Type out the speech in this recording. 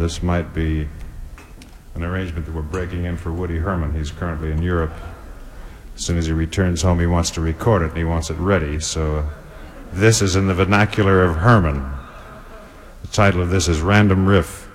this might be an arrangement that we're breaking in for Woody Herman. He's currently in Europe. As soon as he returns home, he wants to record it, and he wants it ready. So this is in the vernacular of Herman. The title of this is Random Riff.